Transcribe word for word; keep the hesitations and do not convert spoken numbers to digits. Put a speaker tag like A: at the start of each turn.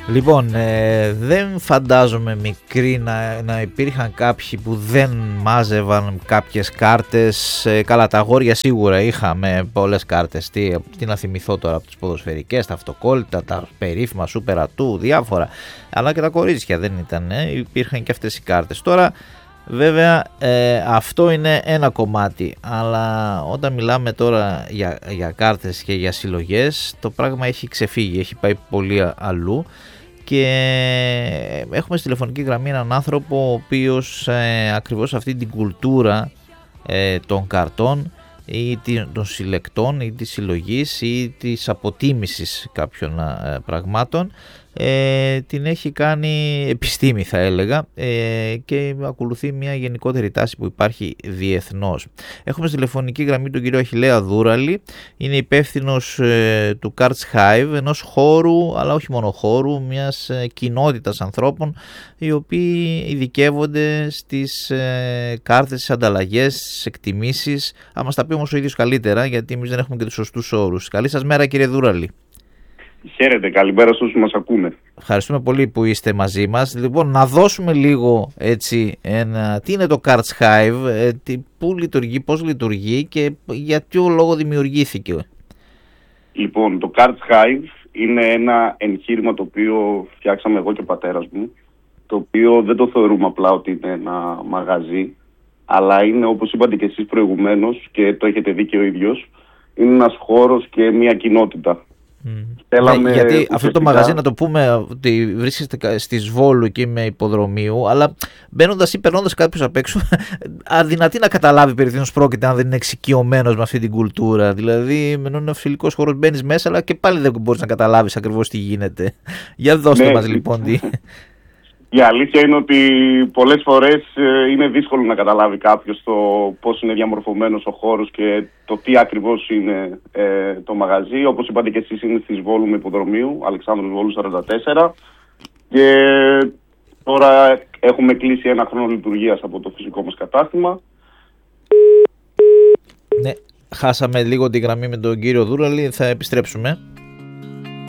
A: Λοιπόν, ε, δεν φαντάζομαι μικροί να, να υπήρχαν κάποιοι που δεν μάζευαν κάποιες κάρτες. Ε, καλά, τα αγόρια σίγουρα είχαμε πολλές κάρτες. Τι, τι να θυμηθώ τώρα από τις ποδοσφαιρικές, τα αυτοκόλλητα, τα περίφημα Super Ατού, διάφορα. Αλλά και τα κορίτσια δεν ήταν, ε, υπήρχαν και αυτές οι κάρτες. Τώρα, βέβαια, ε, αυτό είναι ένα κομμάτι. Αλλά όταν μιλάμε τώρα για, για κάρτες και για συλλογές, το πράγμα έχει ξεφύγει, έχει πάει πολύ αλλού. Και έχουμε στη τηλεφωνική γραμμή έναν άνθρωπο ο οποίος ε, ακριβώς αυτή την κουλτούρα ε, των καρτών ή των συλλεκτών ή της συλλογής ή της αποτίμησης κάποιων ε, πραγμάτων ε, την έχει κάνει επιστήμη, θα έλεγα, ε, και ακολουθεί μια γενικότερη τάση που υπάρχει διεθνώς. Έχουμε στη τηλεφωνική γραμμή τον κύριο Αχιλλέα Δούραλη, είναι υπεύθυνος ε, του Cards Hive, ενός χώρου, αλλά όχι μόνο χώρου, μιας ε, κοινότητας ανθρώπων οι οποίοι ειδικεύονται στις ε, κάρτες, στις ανταλλαγές, στις εκτιμήσεις. Θα μας τα πει όμως ο ίδιος καλύτερα, γιατί εμείς δεν έχουμε και τους σωστούς όρους. Καλή σας μέρα, κύριε Δούραλη.
B: Χαίρετε, καλημέρα σε όσους μας ακούνε.
A: Ευχαριστούμε πολύ που είστε μαζί μας. Λοιπόν, να δώσουμε λίγο έτσι ένα... τι είναι το Cards Hive, ε, τι, πού λειτουργεί, πώς λειτουργεί και για ποιο λόγο δημιουργήθηκε.
B: Λοιπόν, το Cards Hive είναι ένα εγχείρημα το οποίο φτιάξαμε εγώ και ο πατέρας μου, το οποίο δεν το θεωρούμε απλά ότι είναι ένα μαγαζί, αλλά είναι, όπως είπατε και εσείς προηγουμένως και το έχετε δει και ο ίδιος, είναι ένας χώρος και μια κοινότητα.
A: Mm. Θέλαμε, ναι, γιατί ουσιαστικά... αυτό το μαγαζί, να το πούμε, ότι βρίσκεστε στη Σβόλου και με υποδρομίου, αλλά μπαίνοντας ή περνώντας κάποιος απ' έξω, αδυνατή να καταλάβει περί τίνος πρόκειται αν δεν είναι εξοικειωμένος με αυτή την κουλτούρα. Δηλαδή, ενώ είναι ο φιλικός χώρος, μπαίνεις μέσα, αλλά και πάλι δεν μπορείς να καταλάβεις ακριβώς τι γίνεται. Για δώστε, ναι, μας λοιπόν τι.
B: Η αλήθεια είναι ότι πολλές φορές είναι δύσκολο να καταλάβει κάποιος το πώς είναι διαμορφωμένος ο χώρος και το τι ακριβώς είναι ε, το μαγαζί. Όπως είπατε και εσείς, είναι στη Βόλου με υποδρομίου, Αλεξάνδρου Βόλου σαράντα τέσσερα, και τώρα έχουμε κλείσει ένα χρόνο λειτουργίας από το φυσικό μας κατάστημα.
A: Ναι, χάσαμε λίγο τη γραμμή με τον κύριο Δούραλη, θα επιστρέψουμε.